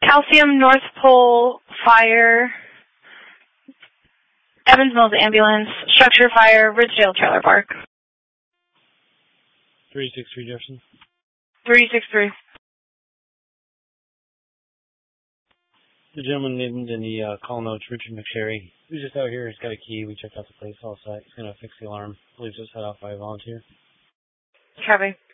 Calcium North Pole Fire, Evans Mills Ambulance, Structure Fire, Ridgedale Trailer Park. 363 Jefferson. 363. The gentleman named in the call notes, Richard McSherry. Who's just out here? He's got a key. We checked out the place all set. He's going to fix the alarm. I believe it's set off by a volunteer. Copy.